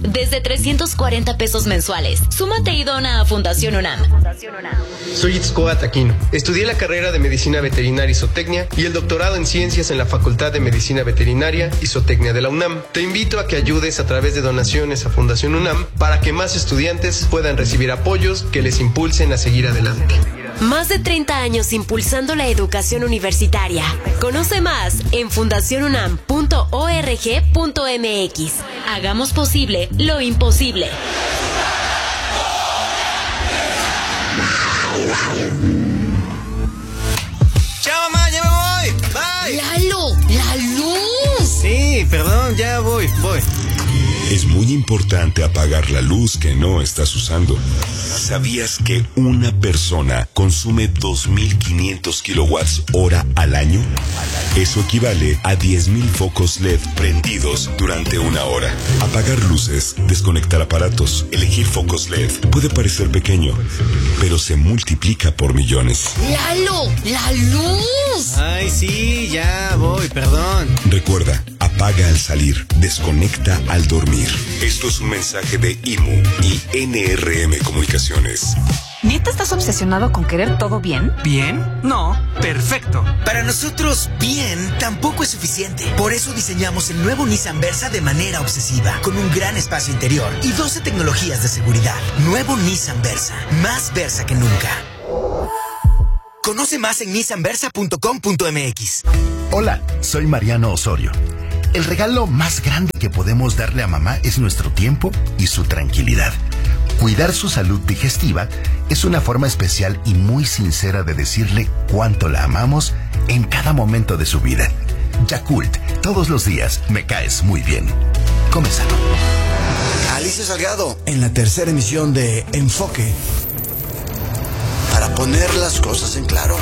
desde 340 pesos mensuales. Súmate y dona a Fundación UNAM. Soy Itzcoat Aquino. Estudié la carrera de Medicina Veterinaria y Zootecnia y el doctorado en Ciencias en la Facultad de Medicina Veterinaria y Zootecnia de la UNAM. Te invito a que ayudes a través de donaciones a Fundación UNAM para que más estudiantes puedan recibir apoyos que les impulsen a seguir adelante. Más de 30 años impulsando la educación universitaria. Conoce más en fundacionunam.org.mx. Hagamos posible lo imposible. ¡Chao, mamá! ¡Ya me voy! ¡Bye! ¡Lalo! ¡La luz! Sí, perdón, ya voy. Es muy importante apagar la luz que no estás usando. ¿Sabías que una persona consume 2.500 kilowatts hora al año? Eso equivale a 10.000 focos LED prendidos durante una hora. Apagar luces, desconectar aparatos, elegir focos LED puede parecer pequeño, pero se multiplica por millones. ¡Lalo! ¡La luz! Ay, sí, ya voy, perdón. Recuerda, apaga al salir, desconecta al dormir. Esto es un mensaje de IMU y NRM Comunicaciones. ¿Neta estás obsesionado con querer todo bien? ¿Bien? No, perfecto. Para nosotros, bien tampoco es suficiente. Por eso diseñamos el nuevo Nissan Versa de manera obsesiva, con un gran espacio interior y 12 tecnologías de seguridad. Nuevo Nissan Versa, más Versa que nunca. Conoce más en nissanversa.com.mx. Hola, soy Mariano Osorio. El regalo más grande que podemos darle a mamá es nuestro tiempo y su tranquilidad. Cuidar su salud digestiva es una forma especial y muy sincera de decirle cuánto la amamos en cada momento de su vida. Yakult, todos los días me caes muy bien. Come sano. Alicia Salgado, en la tercera emisión de Enfoque. Para poner las cosas en claro.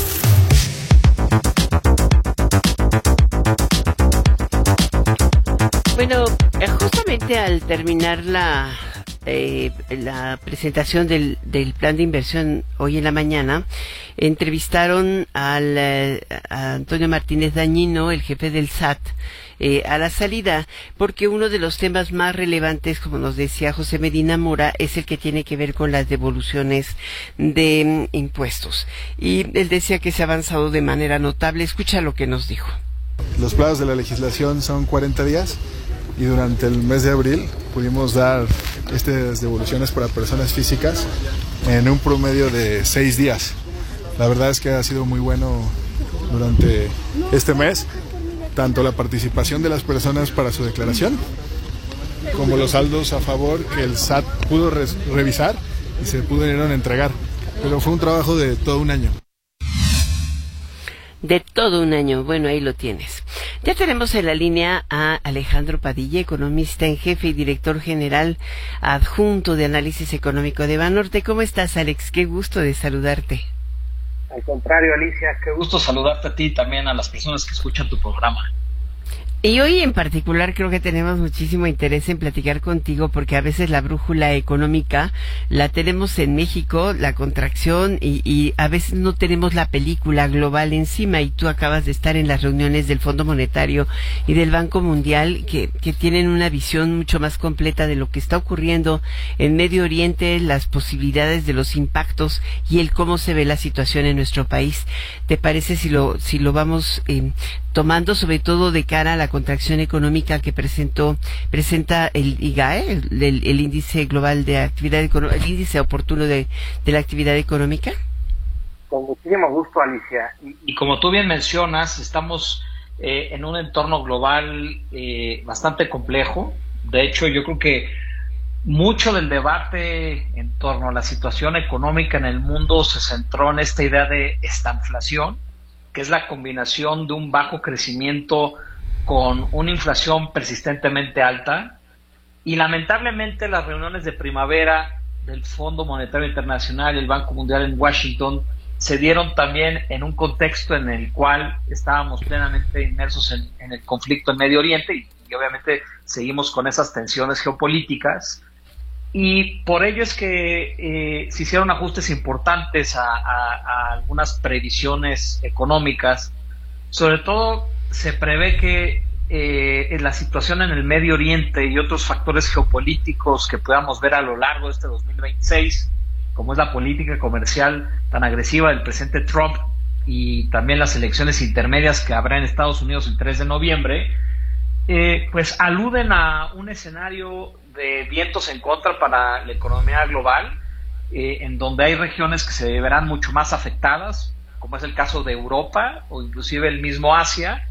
Bueno, justamente al terminar la presentación del plan de inversión hoy en la mañana, entrevistaron a Antonio Martínez Dañino, el jefe del SAT, a la salida, porque uno de los temas más relevantes, como nos decía José Medina Mora, es el que tiene que ver con las devoluciones de impuestos. Y él decía que se ha avanzado de manera notable. Escucha lo que nos dijo. Los plazos de la legislación son 40 días y durante el mes de abril pudimos dar estas devoluciones para personas físicas en un promedio de 6 días. La verdad es que ha sido muy bueno durante este mes, tanto la participación de las personas para su declaración, como los saldos a favor que el SAT pudo revisar y se pudieron entregar. Pero fue un trabajo de todo un año. De todo un año. Bueno, ahí lo tienes. Ya tenemos en la línea a Alejandro Padilla, economista en jefe y director general adjunto de análisis económico de Banorte. ¿Cómo estás, Alex? Qué gusto de saludarte. Al contrario, Alicia, qué gusto saludarte a ti y también a las personas que escuchan tu programa. Y hoy en particular creo que tenemos muchísimo interés en platicar contigo porque a veces la brújula económica la tenemos en México, la contracción, y a veces no tenemos la película global encima, y tú acabas de estar en las reuniones del Fondo Monetario y del Banco Mundial que tienen una visión mucho más completa de lo que está ocurriendo en Medio Oriente, las posibilidades de los impactos y el cómo se ve la situación en nuestro país. ¿Te parece si lo vamos tomando, sobre todo de cara a la contracción económica que presenta el IGAE, el índice global de actividad económica, el índice oportuno de la actividad económica? Con muchísimo gusto, Alicia. Y como tú bien mencionas, estamos en un entorno global bastante complejo. De hecho, yo creo que mucho del debate en torno a la situación económica en el mundo se centró en esta idea de estanflación, que es la combinación de un bajo crecimiento con una inflación persistentemente alta, y lamentablemente las reuniones de primavera del Fondo Monetario Internacional y el Banco Mundial en Washington se dieron también en un contexto en el cual estábamos plenamente inmersos en el conflicto en Medio Oriente y obviamente seguimos con esas tensiones geopolíticas. Y por ello es que se hicieron ajustes importantes a algunas previsiones económicas. Sobre todo se prevé que la situación en el Medio Oriente y otros factores geopolíticos que podamos ver a lo largo de este 2026, como es la política comercial tan agresiva del presidente Trump y también las elecciones intermedias que habrá en Estados Unidos el 3 de noviembre, pues aluden a un escenario de vientos en contra para la economía global, en donde hay regiones que se verán mucho más afectadas, como es el caso de Europa o inclusive el mismo Asia.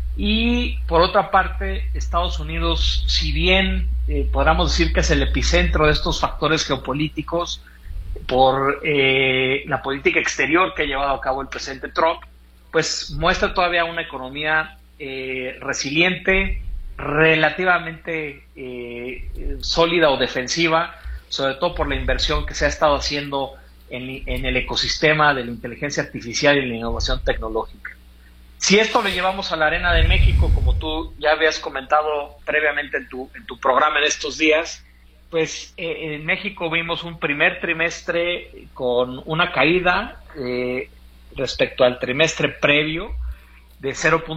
Y por otra parte, Estados Unidos, si bien podríamos decir que es el epicentro de estos factores geopolíticos por la política exterior que ha llevado a cabo el presidente Trump, pues muestra todavía una economía resiliente, relativamente sólida o defensiva, sobre todo por la inversión que se ha estado haciendo en el ecosistema de la inteligencia artificial y la innovación tecnológica. Si esto lo llevamos a la Arena de México, como tú ya habías comentado previamente en tu programa en estos días, pues en México vimos un primer trimestre con una caída respecto al trimestre previo de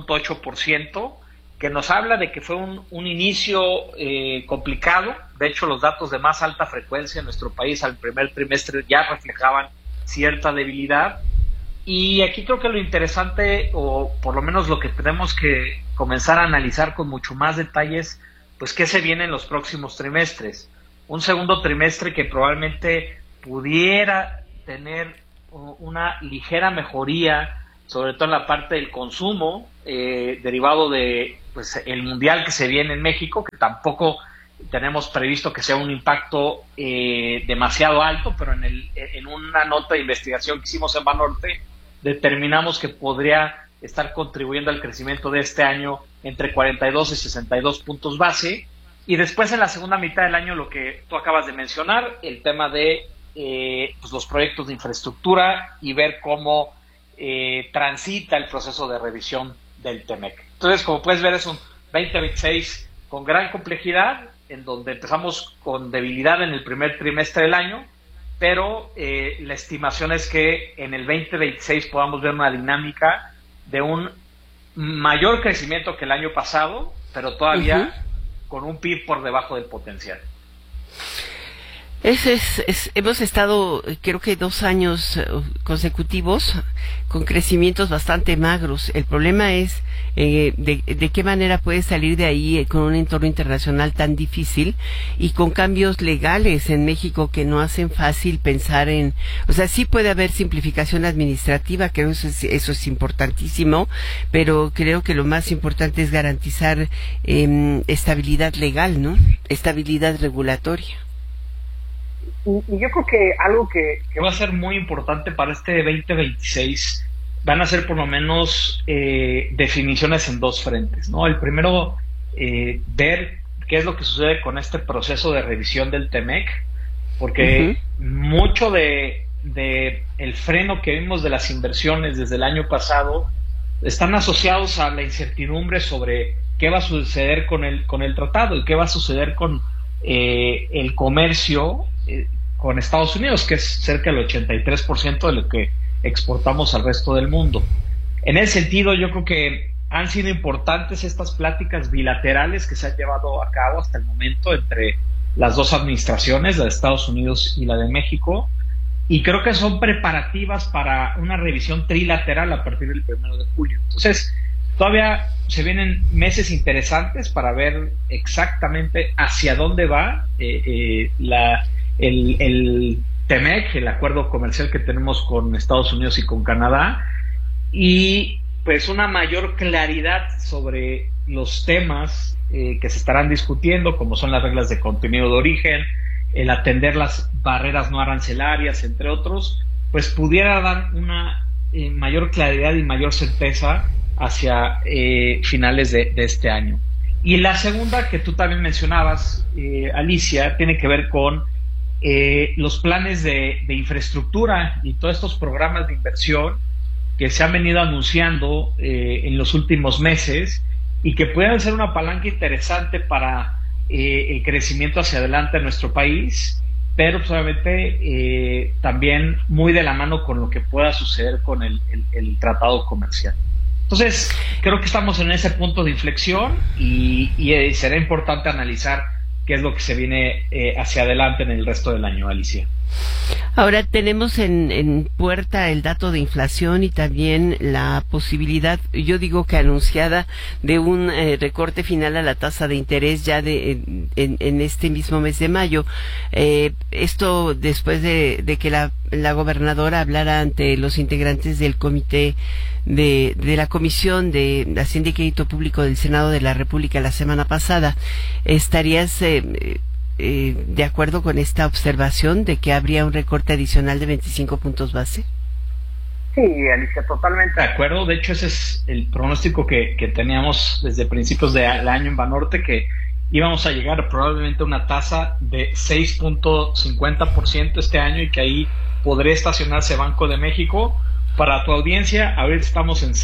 0.8%, que nos habla de que fue un inicio complicado. De hecho, los datos de más alta frecuencia en nuestro país al primer trimestre ya reflejaban cierta debilidad. Y aquí creo que lo interesante, o por lo menos lo que tenemos que comenzar a analizar con mucho más detalles, pues qué se viene en los próximos trimestres. Un segundo trimestre que probablemente pudiera tener una ligera mejoría, sobre todo en la parte del consumo, derivado de pues el mundial que se viene en México, que tampoco tenemos previsto que sea un impacto demasiado alto, pero en una nota de investigación que hicimos en Banorte, determinamos que podría estar contribuyendo al crecimiento de este año entre 42 y 62 puntos base. Y después en la segunda mitad del año, lo que tú acabas de mencionar, el tema de pues los proyectos de infraestructura y ver cómo transita el proceso de revisión del TEMEC. Entonces, como puedes ver, es un 2026 con gran complejidad, en donde empezamos con debilidad en el primer trimestre del año, pero la estimación es que en el 2026 podamos ver una dinámica de un mayor crecimiento que el año pasado, pero todavía con un PIB por debajo del potencial. Hemos estado, creo que 2 años consecutivos con crecimientos bastante magros. El problema es de qué manera puedes salir de ahí con un entorno internacional tan difícil y con cambios legales en México que no hacen fácil pensar en... O sea, sí puede haber simplificación administrativa, creo que eso es importantísimo, pero creo que lo más importante es garantizar estabilidad legal, ¿no? Estabilidad regulatoria. Y yo creo que algo que va a ser muy importante para este 2026 van a ser por lo menos definiciones en 2 frentes, ¿no? El primero, ver qué es lo que sucede con este proceso de revisión del TEMEC, porque mucho de el freno que vimos de las inversiones desde el año pasado están asociados a la incertidumbre sobre qué va a suceder con el tratado y qué va a suceder con el comercio con Estados Unidos, que es cerca del 83% de lo que exportamos al resto del mundo. En ese sentido, yo creo que han sido importantes estas pláticas bilaterales que se han llevado a cabo hasta el momento entre las 2 administraciones, la de Estados Unidos y la de México, y creo que son preparativas para una revisión trilateral a partir del 1 de julio. Entonces, todavía se vienen meses interesantes para ver exactamente hacia dónde va el TEMEC, el acuerdo comercial que tenemos con Estados Unidos y con Canadá, y pues una mayor claridad sobre los temas que se estarán discutiendo, como son las reglas de contenido de origen, el atender las barreras no arancelarias, entre otros, pues pudiera dar una mayor claridad y mayor certeza hacia finales de este año. Y la segunda, que tú también mencionabas, Alicia, tiene que ver con los planes de infraestructura y todos estos programas de inversión que se han venido anunciando en los últimos meses y que pueden ser una palanca interesante para el crecimiento hacia adelante de nuestro país, pero solamente también muy de la mano con lo que pueda suceder con el tratado comercial. Entonces, creo que estamos en ese punto de inflexión y será importante analizar qué es lo que se viene hacia adelante en el resto del año, Alicia. Ahora tenemos en puerta el dato de inflación y también la posibilidad, yo digo que anunciada, de un recorte final a la tasa de interés ya en este mismo mes de mayo. Esto después de que la gobernadora hablara ante los integrantes del comité de la Comisión de Hacienda y Crédito Público del Senado de la República la semana pasada. ¿Estarías de acuerdo con esta observación de que habría un recorte adicional de 25 puntos base? Sí, Alicia, totalmente de acuerdo. De hecho, ese es el pronóstico que teníamos desde principios del año en Banorte, que íbamos a llegar probablemente a una tasa de 6.50% este año y que ahí podría estacionarse Banco de México. Para tu audiencia, ahorita estamos en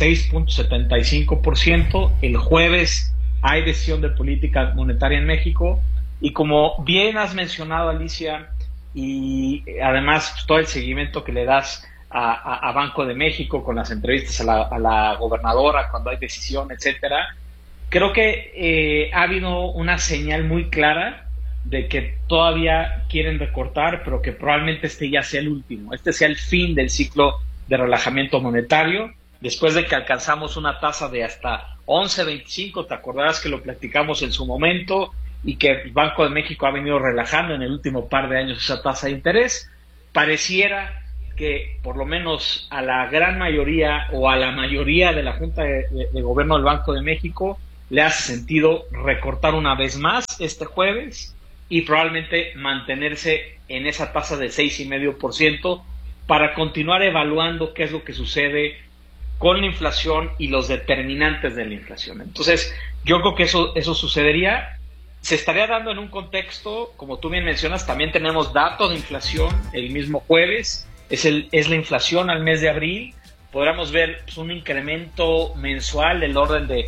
6.75%. El jueves hay decisión de política monetaria en México. Y como bien has mencionado, Alicia, y además pues, todo el seguimiento que le das a Banco de México con las entrevistas a la gobernadora cuando hay decisión, etcétera, creo que ha habido una señal muy clara de que todavía quieren recortar, pero que probablemente este ya sea el último, este sea el fin del ciclo de relajamiento monetario, después de que alcanzamos una tasa de hasta 11.25, te acordarás que lo platicamos en su momento, y que el Banco de México ha venido relajando en el último par de años esa tasa de interés. Pareciera que por lo menos a la gran mayoría o a la mayoría de la Junta de Gobierno del Banco de México le hace sentido recortar una vez más este jueves y probablemente mantenerse en esa tasa de 6.5% para continuar evaluando qué es lo que sucede con la inflación y los determinantes de la inflación. Entonces, yo creo que eso sucedería. Se estaría dando en un contexto, como tú bien mencionas, también tenemos datos de inflación el mismo jueves, es la inflación al mes de abril. Podríamos ver pues, un incremento mensual del orden de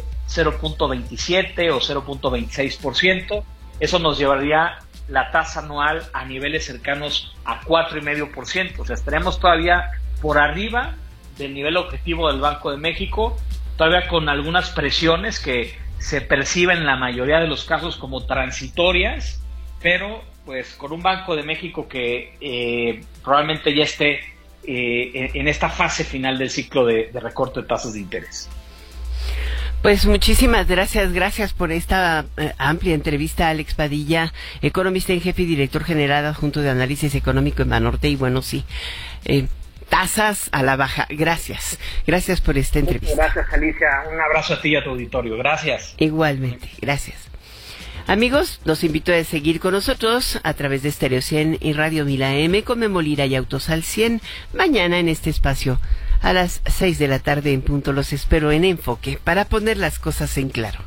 0.27 o 0.26%. Eso nos llevaría la tasa anual a niveles cercanos a 4.5%. O sea, estaremos todavía por arriba del nivel objetivo del Banco de México, todavía con algunas presiones que se perciben en la mayoría de los casos como transitorias, pero pues con un Banco de México que probablemente ya esté en esta fase final del ciclo de recorte de tasas de interés. Pues muchísimas gracias por esta amplia entrevista, Alex Padilla, economista en jefe y director general adjunto de análisis económico en Banorte. Y bueno, sí, tasas a la baja. Gracias por esta entrevista. Gracias, Alicia. Un abrazo a ti y a tu auditorio. Gracias. Igualmente, gracias. Amigos, los invito a seguir con nosotros a través de Stereo 100 y Radio 1000 AM con Memolira y Autos al 100. Mañana en este espacio a las 6 de la tarde en punto. Los espero en Enfoque para poner las cosas en claro.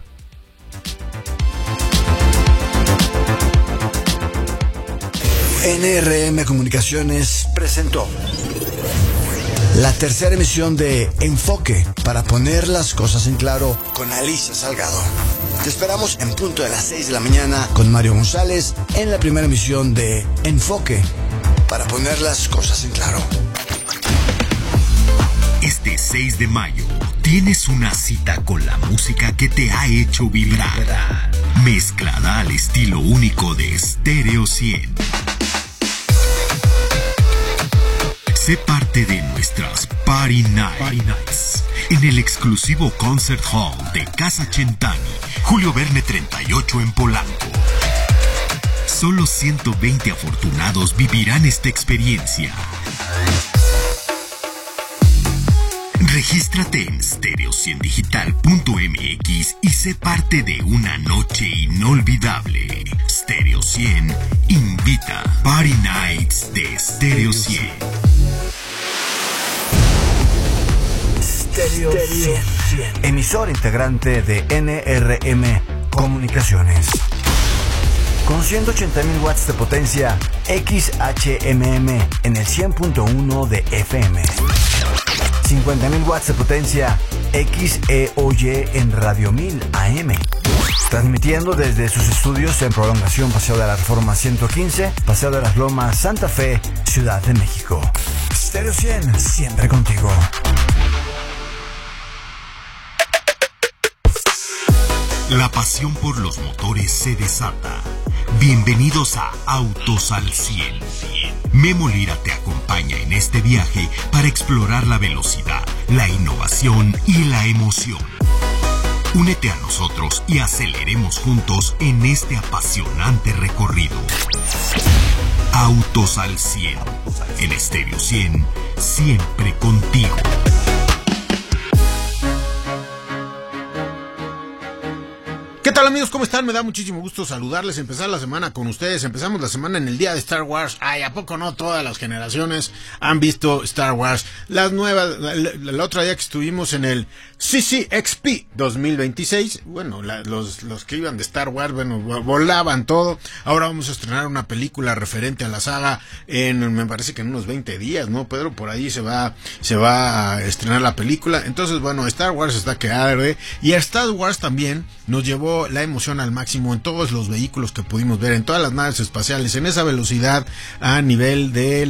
NRM Comunicaciones presentó la tercera emisión de Enfoque para poner las cosas en claro con Alicia Salgado. Te esperamos en punto de las 6 de la mañana con Mario González en la primera emisión de Enfoque para poner las cosas en claro. Este 6 de mayo tienes una cita con la música que te ha hecho vibrar, mezclada al estilo único de Stereo 100. Sé parte de nuestras Party Nights en el exclusivo Concert Hall de Casa Centani, Julio Verne 38 en Polanco. Solo 120 afortunados vivirán esta experiencia. Regístrate en stereo100digital.mx y sé parte de una noche inolvidable. Stereo 100 invita. Party Nights de Stereo 100. Stereo 100, emisor integrante de NRM Comunicaciones. Con 180.000 watts de potencia XHMM en el 100.1 de FM. 50.000 watts de potencia XEOY en Radio 1000 AM. Transmitiendo desde sus estudios en Prolongación Paseo de la Reforma 115, Paseo de las Lomas, Santa Fe, Ciudad de México. Stereo 100, siempre contigo. La pasión por los motores se desata. Bienvenidos a Autos al 100. Memo Lira te acompaña en este viaje para explorar la velocidad, la innovación y la emoción. Únete a nosotros y aceleremos juntos en este apasionante recorrido. Autos al 100. En Estéreo 100, siempre contigo. ¿Qué tal, amigos? ¿Cómo están? Me da muchísimo gusto saludarles, empezar la semana con ustedes. Empezamos la semana en el día de Star Wars. Ay, ¿a poco no? Todas las generaciones han visto Star Wars. Las nuevas, la otra día que estuvimos en el CCXP 2026, bueno, los que iban de Star Wars, bueno, volaban todo. Ahora vamos a estrenar una película referente a la saga me parece que en unos 20 días, ¿no, Pedro? Por ahí se va a estrenar la película. Entonces, bueno, Star Wars está que arde. Y Star Wars también nos llevó la emoción al máximo en todos los vehículos que pudimos ver, en todas las naves espaciales, en esa velocidad a nivel de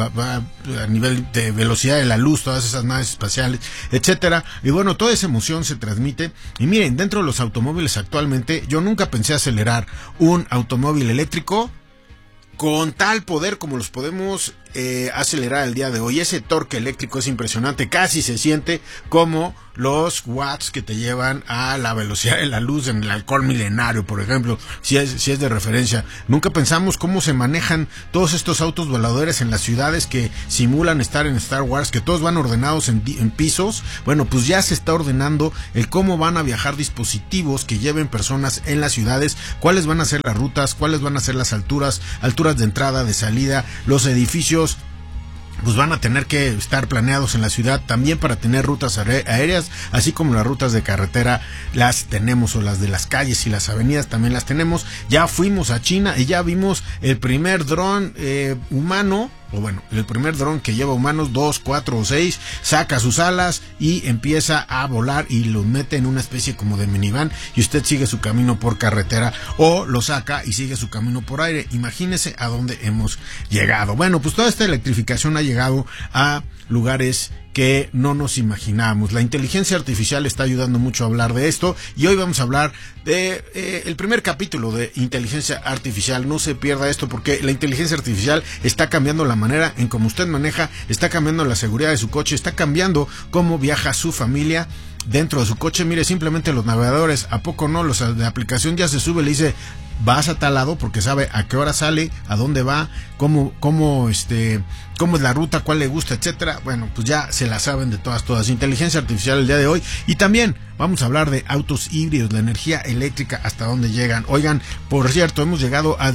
velocidad de la luz, todas esas naves espaciales, etcétera. Y bueno, toda esa emoción se transmite. Y miren, dentro de los automóviles actualmente, yo nunca pensé acelerar un automóvil eléctrico con tal poder como los podemos acelerar el día de hoy. Ese torque eléctrico es impresionante, casi se siente como los watts que te llevan a la velocidad de la luz en el Halcón Milenario, por ejemplo, si es de referencia. Nunca pensamos cómo se manejan todos estos autos voladores en las ciudades que simulan estar en Star Wars, que todos van ordenados en pisos. Bueno, pues ya se está ordenando el cómo van a viajar dispositivos que lleven personas en las ciudades, cuáles van a ser las rutas, cuáles van a ser las alturas de entrada, de salida, los edificios pues van a tener que estar planeados en la ciudad también para tener rutas aéreas, así como las rutas de carretera las tenemos, o las de las calles y las avenidas también las tenemos. Ya fuimos a China y ya vimos el primer dron humano, o bueno, el primer dron que lleva humanos, 2, 4 o 6, saca sus alas y empieza a volar y lo mete en una especie como de minivan y usted sigue su camino por carretera, o lo saca y sigue su camino por aire. Imagínese a dónde hemos llegado. Bueno, pues toda esta electrificación ha llegado a lugares que no nos imaginábamos. La inteligencia artificial está ayudando mucho a hablar de esto, y hoy vamos a hablar de el primer capítulo de inteligencia artificial. No se pierda esto, porque la inteligencia artificial está cambiando la manera en cómo usted maneja, está cambiando la seguridad de su coche, está cambiando cómo viaja su familia dentro de su coche. Mire, simplemente los navegadores, ¿a poco no? Los de aplicación ya se sube, le dice vas a tal lado, porque sabe a qué hora sale, a dónde va, cómo es la ruta, cuál le gusta, etcétera. Bueno, pues ya se la saben de todas. Inteligencia artificial el día de hoy. Y también vamos a hablar de autos híbridos, la energía eléctrica, hasta dónde llegan. Oigan, por cierto, hemos llegado a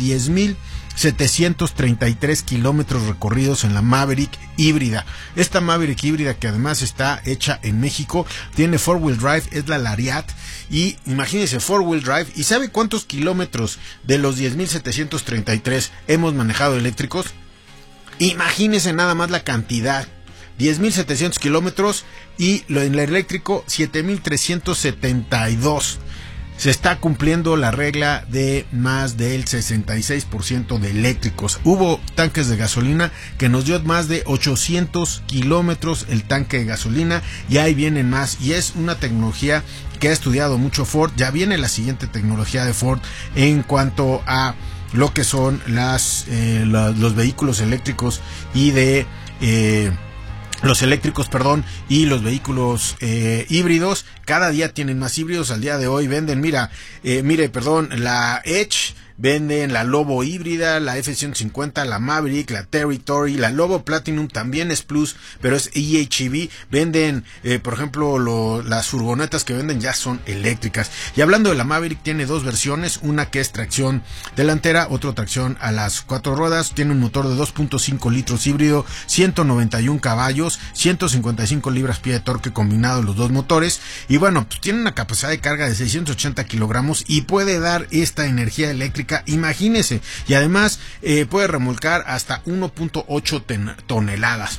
10,733 kilómetros recorridos en la Maverick híbrida. Esta Maverick híbrida, que además está hecha en México, tiene 4-wheel drive, es la Lariat. Y imagínense, 4-wheel drive. ¿Y sabe cuántos kilómetros de los 10,733 hemos manejado eléctricos? Imagínense nada más la cantidad. 10,700 kilómetros, y en el eléctrico 7,372. Se está cumpliendo la regla de más del 66% de eléctricos. Hubo tanques de gasolina que nos dio más de 800 kilómetros el tanque de gasolina, y ahí vienen más, y es una tecnología que ha estudiado mucho Ford. Ya viene la siguiente tecnología de Ford en cuanto a lo que son los vehículos eléctricos y los eléctricos, y los vehículos híbridos. Cada día tienen más híbridos. Al día de hoy venden, la Edge, venden la Lobo híbrida, la F-150, la Maverick, la Territory, la Lobo Platinum también es Plus, pero es EHEV. Venden, por ejemplo, las furgonetas que venden ya son eléctricas. Y hablando de la Maverick, tiene dos versiones, una que es tracción delantera, otra tracción a las 4 ruedas. Tiene un motor de 2.5 litros híbrido, 191 caballos, 155 libras-pie de torque combinado los dos motores. Y bueno, pues tiene una capacidad de carga de 680 kilogramos y puede dar esta energía eléctrica, imagínese, y además puede remolcar hasta 1.8 toneladas.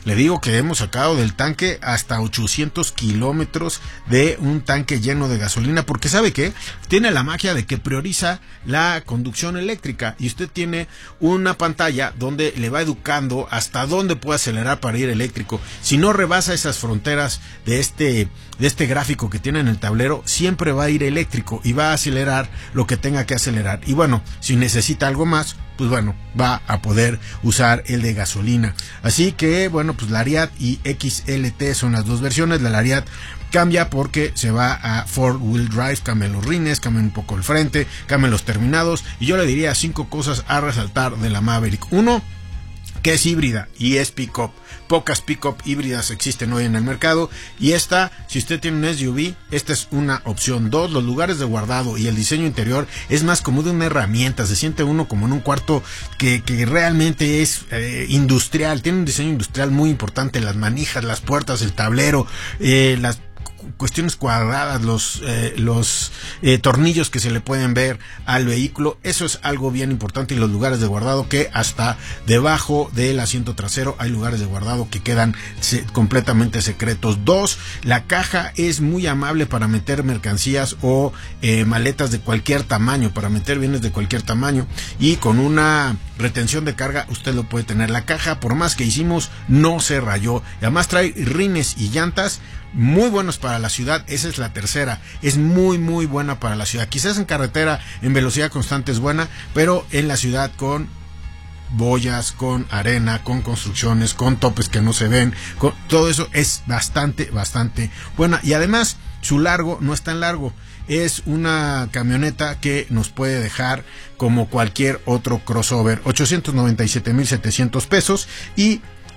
Le digo que hemos sacado del tanque hasta 800 kilómetros de un tanque lleno de gasolina, porque ¿sabe qué? Tiene la magia de que prioriza la conducción eléctrica y usted tiene una pantalla donde le va educando hasta dónde puede acelerar para ir eléctrico. Si no rebasa esas fronteras de este gráfico que tiene en el tablero, siempre va a ir eléctrico y va a acelerar lo que tenga que acelerar. Y bueno, si necesita algo más, pues bueno, va a poder usar el de gasolina. Así que bueno, pues Lariat y XLT son las dos versiones. La Lariat cambia porque se va a 4-wheel drive, cambian los rines, cambian un poco el frente, cambian los terminados, y yo le diría 5 cosas a resaltar de la Maverick. 1, que es híbrida y es pick-up. Pocas pick-up híbridas existen hoy en el mercado, y esta, si usted tiene un SUV, esta es una opción. 2, los lugares de guardado y el diseño interior es más como de una herramienta. Se siente uno como en un cuarto que realmente es industrial. Tiene un diseño industrial muy importante. Las manijas, las puertas, el tablero, las cuestiones cuadradas, los tornillos que se le pueden ver al vehículo, eso es algo bien importante. Y los lugares de guardado, que hasta debajo del asiento trasero hay lugares de guardado que quedan completamente secretos. 2, la caja es muy amable para meter mercancías o maletas de cualquier tamaño, para meter bienes de cualquier tamaño, y con una retención de carga usted lo puede tener. La caja, por más que hicimos, no se rayó, y además trae rines y llantas muy buenos para la ciudad. Esa es la tercera, es muy buena para la ciudad. Quizás en carretera en velocidad constante es buena, pero en la ciudad, con boyas, con arena, con construcciones, con topes que no se ven, con todo eso, es bastante buena. Y además su largo no es tan largo. Es una camioneta que nos puede dejar como cualquier otro crossover. 897,700 pesos y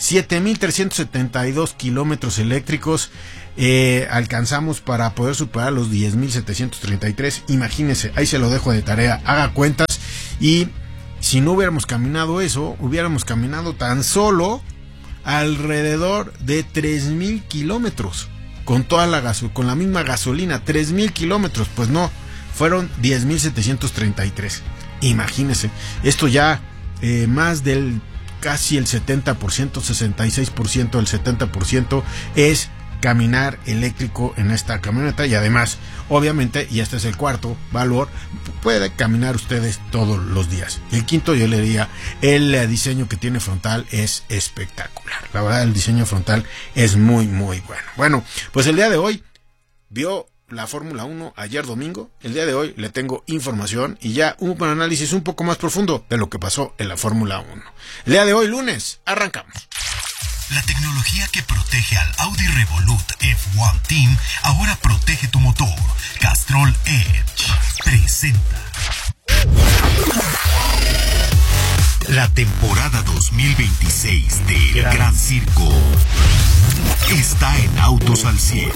7,372 kilómetros eléctricos alcanzamos para poder superar los 10,733. Imagínense, ahí se lo dejo de tarea, haga cuentas. Y si no hubiéramos caminado eso, hubiéramos caminado tan solo alrededor de 3,000 kilómetros con toda con la misma gasolina. 3,000 kilómetros, pues no, fueron 10,733. Imagínense, esto ya más del casi el 70%, 66% del 70% es caminar eléctrico en esta camioneta. Y además, obviamente, y este es el cuarto valor, puede caminar ustedes todos los días. El quinto, yo le diría, el diseño que tiene frontal es espectacular. La verdad, el diseño frontal es muy bueno. Bueno, pues el día de hoy vio la Fórmula 1 ayer domingo. El día de hoy le tengo información y ya un análisis un poco más profundo de lo que pasó en la Fórmula 1. El día de hoy, lunes, arrancamos. La tecnología que protege al Audi Revolut F1 Team ahora protege tu motor. Castrol Edge presenta la temporada 2026 del Gran Circo. Está en Autos al 100.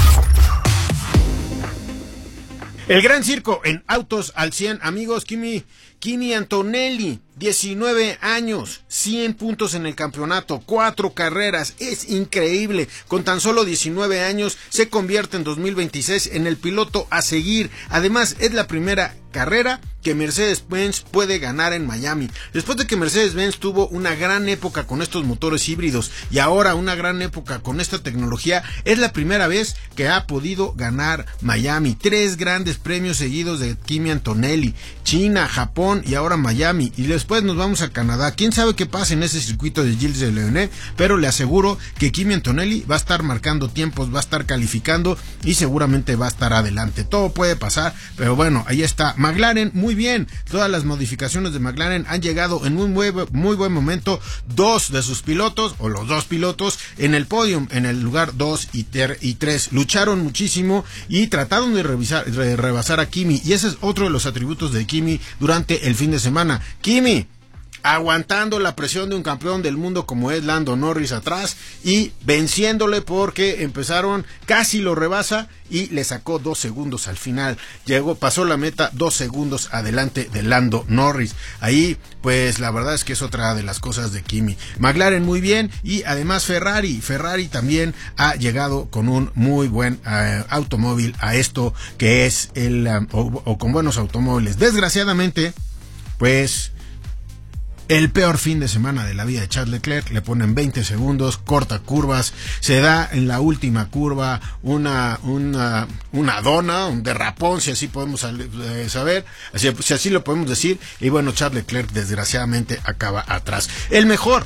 El Gran Circo en Autos al 100, amigos. Kimi Antonelli, 19 años, 100 puntos en el campeonato, 4 carreras, es increíble. Con tan solo 19 años se convierte en 2026 en el piloto a seguir. Además, es la primera carrera que Mercedes-Benz puede ganar en Miami. Después de que Mercedes-Benz tuvo una gran época con estos motores híbridos y ahora una gran época con esta tecnología, es la primera vez que ha podido ganar Miami. 3 grandes premios seguidos de Kimi Antonelli: China, Japón y ahora Miami. Y después nos vamos a Canadá. Quién sabe qué pasa en ese circuito de Gilles Villeneuve, pero le aseguro que Kimi Antonelli va a estar marcando tiempos, va a estar calificando y seguramente va a estar adelante. Todo puede pasar, pero bueno, ahí está. McLaren, muy bien. Todas las modificaciones de McLaren han llegado en muy buen momento. 2 de sus pilotos, o los 2 pilotos, en el podium, en el lugar 2 y 3. Lucharon muchísimo y trataron de rebasar a Kimi. Y ese es otro de los atributos de Kimi durante el fin de semana. Kimi aguantando la presión de un campeón del mundo como es Lando Norris atrás y venciéndole, porque empezaron, casi lo rebasa y le sacó 2 segundos al final. Pasó la meta 2 segundos adelante de Lando Norris. Ahí, pues la verdad es que es otra de las cosas de Kimi. McLaren muy bien, y además Ferrari también ha llegado con un muy buen automóvil a esto que es o con buenos automóviles. Desgraciadamente, pues el peor fin de semana de la vida de Charles Leclerc. Le ponen 20 segundos, corta curvas, se da en la última curva una dona, un derrapón, si así podemos saber, si así lo podemos decir, y bueno, Charles Leclerc desgraciadamente acaba atrás. El mejor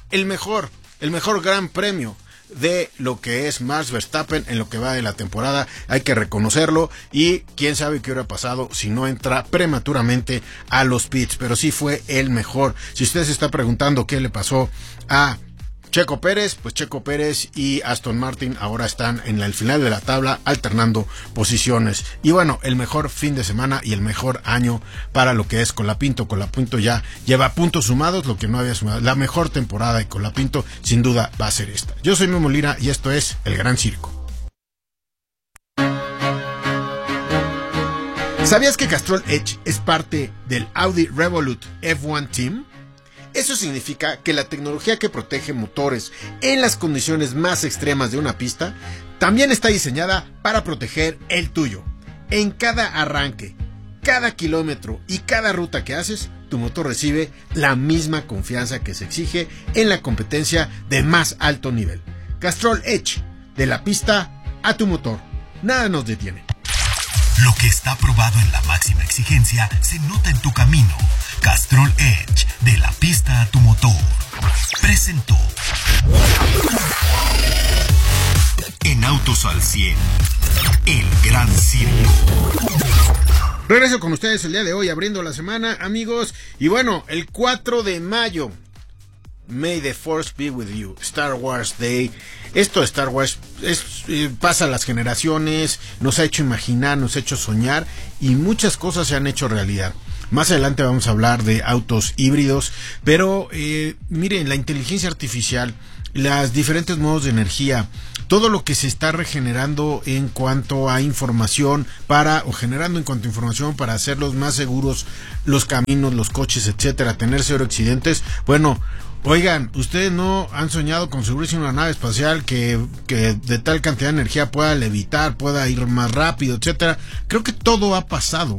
gran premio de lo que es Max Verstappen en lo que va de la temporada, hay que reconocerlo, y quién sabe qué hubiera pasado si no entra prematuramente a los pits, pero sí fue el mejor. Si usted se está preguntando qué le pasó a Checo Pérez, pues Checo Pérez y Aston Martin ahora están en el final de la tabla alternando posiciones. Y bueno, el mejor fin de semana y el mejor año para lo que es Colapinto. Colapinto ya lleva puntos sumados, lo que no había sumado. La mejor temporada de Colapinto sin duda va a ser esta. Yo soy Memo Lira y esto es El Gran Circo. ¿Sabías que Castrol Edge es parte del Audi Revolut F1 Team? Eso significa que la tecnología que protege motores en las condiciones más extremas de una pista también está diseñada para proteger el tuyo. En cada arranque, cada kilómetro y cada ruta que haces, tu motor recibe la misma confianza que se exige en la competencia de más alto nivel. Castrol Edge, de la pista a tu motor. Nada nos detiene. Lo que está probado en la máxima exigencia se nota en tu camino. Castrol Edge, de la pista a tu motor. Presentó. En Autos al 100, El Gran Circo. Regreso con ustedes el día de hoy, abriendo la semana, amigos. Y bueno, el 4 de mayo, May the Force be with you, Star Wars Day. Esto de Star Wars pasa las generaciones, nos ha hecho imaginar, nos ha hecho soñar, y muchas cosas se han hecho realidad. Más adelante vamos a hablar de autos híbridos, pero miren, la inteligencia artificial, los diferentes modos de energía, todo lo que se está regenerando en cuanto a información generando en cuanto a información para hacerlos más seguros, los caminos, los coches, etcétera, tener cero accidentes. Bueno, oigan, ¿ustedes no han soñado con subirse a una nave espacial que de tal cantidad de energía pueda levitar, pueda ir más rápido, etcétera? Creo que todo ha pasado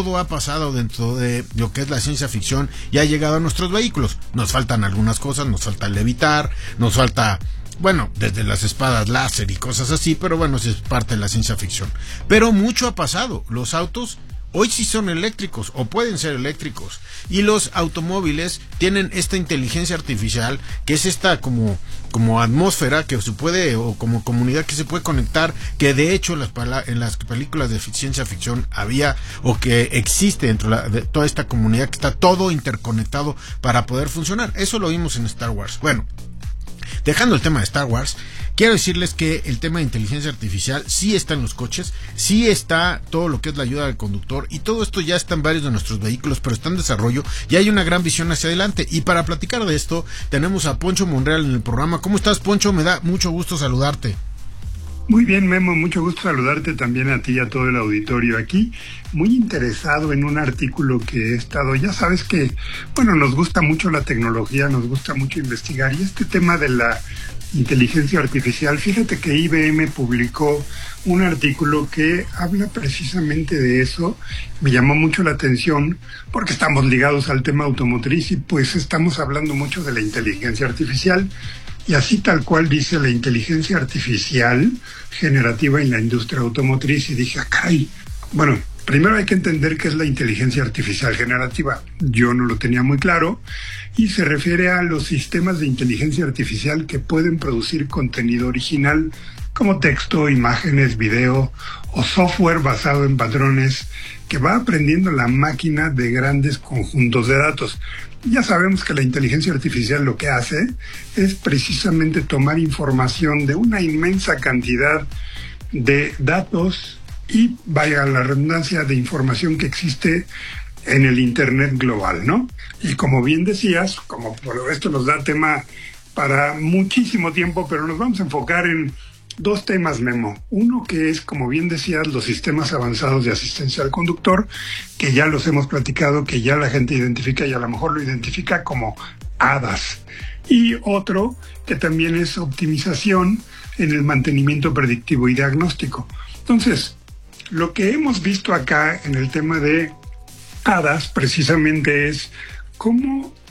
dentro de lo que es la ciencia ficción y ha llegado a nuestros vehículos. Nos faltan algunas cosas, nos falta levitar, nos falta, bueno, desde las espadas láser y cosas así, pero bueno, eso es parte de la ciencia ficción. Pero mucho ha pasado. Los autos hoy sí son eléctricos o pueden ser eléctricos, y los automóviles tienen esta inteligencia artificial que es esta como atmósfera que se puede, o como comunidad que se puede conectar, que de hecho en las películas de ciencia ficción había, o que existe dentro de toda esta comunidad, que está todo interconectado para poder funcionar. Eso lo vimos en Star Wars. Bueno, dejando el tema de Star Wars, quiero decirles que el tema de inteligencia artificial sí está en los coches, sí está todo lo que es la ayuda del conductor, y todo esto ya está en varios de nuestros vehículos, pero está en desarrollo y hay una gran visión hacia adelante. Y para platicar de esto tenemos a Poncho Monreal en el programa. ¿Cómo estás, Poncho? Me da mucho gusto saludarte. Muy bien, Memo, mucho gusto saludarte también a ti y a todo el auditorio aquí. Muy interesado en un artículo que he estado, ya sabes que, bueno, nos gusta mucho la tecnología, nos gusta mucho investigar, y este tema de la inteligencia artificial, fíjate que IBM publicó un artículo que habla precisamente de eso. Me llamó mucho la atención porque estamos ligados al tema automotriz y pues estamos hablando mucho de la inteligencia artificial. Y así tal cual dice la inteligencia artificial generativa en la industria automotriz, y dije, caray, bueno, primero hay que entender qué es la inteligencia artificial generativa. Yo no lo tenía muy claro, y se refiere a los sistemas de inteligencia artificial que pueden producir contenido original, como texto, imágenes, video o software basado en patrones que va aprendiendo la máquina de grandes conjuntos de datos. Ya sabemos que la inteligencia artificial lo que hace es precisamente tomar información de una inmensa cantidad de datos y, vaya la redundancia, de información que existe en el Internet global, ¿no? Y como bien decías, como por esto nos da tema para muchísimo tiempo, pero nos vamos a enfocar en dos temas, Memo. Uno que es, como bien decías, los sistemas avanzados de asistencia al conductor, que ya los hemos platicado, que ya la gente identifica y a lo mejor lo identifica como ADAS. Y otro que también es optimización en el mantenimiento predictivo y diagnóstico. Entonces, lo que hemos visto acá en el tema de ADAS precisamente es cómo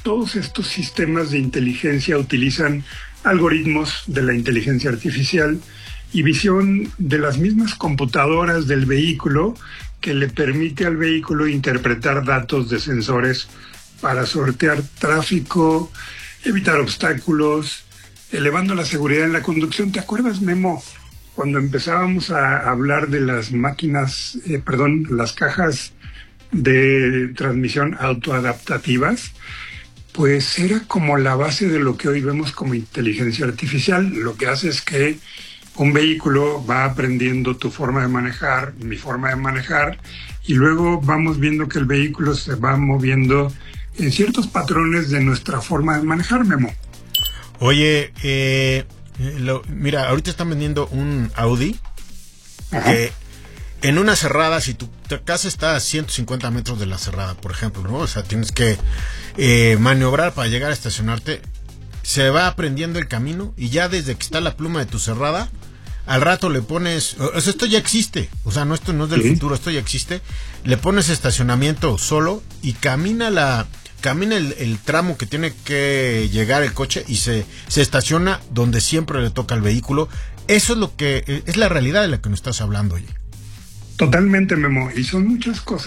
todos estos sistemas de inteligencia utilizan algoritmos de la inteligencia artificial y visión de las mismas computadoras del vehículo, que le permite al vehículo interpretar datos de sensores para sortear tráfico, evitar obstáculos, elevando la seguridad en la conducción. ¿Te acuerdas, Memo, cuando empezábamos a hablar de las máquinas, las cajas de transmisión autoadaptativas? Pues era como la base de lo que hoy vemos como inteligencia artificial. Lo que hace es que un vehículo va aprendiendo tu forma de manejar, mi forma de manejar, y luego vamos viendo que el vehículo se va moviendo en ciertos patrones de nuestra forma de manejar, Memo. Oye, mira, ahorita están vendiendo un Audi que en una cerrada, si tu casa está a 150 metros de la cerrada, por ejemplo, ¿no? O sea, tienes que maniobrar para llegar a estacionarte. Se va aprendiendo el camino y ya desde que está la pluma de tu cerrada, al rato le pones, o sea, esto ya existe, o sea, esto no es del futuro, esto ya existe, le pones estacionamiento solo y camina el tramo que tiene que llegar el coche y se estaciona donde siempre le toca al vehículo. Eso es lo que es la realidad de la que nos estás hablando, oye. Totalmente, Memo, y son muchas cosas